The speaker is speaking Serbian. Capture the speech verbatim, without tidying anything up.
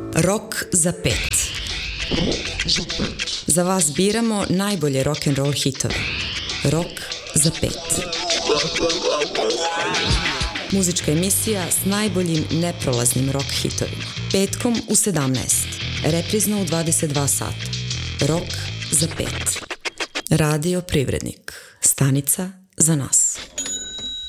Rok za pet. Za vas biramo najbolje rock'n'roll hitove. Rok za pet. Muzička emisija s najboljim neprolaznim rock hitovima. Petkom u sedamnaest. Reprizno u dvadeset dva sata. Rok za pet. Radio Privrednik. Stanica za nas.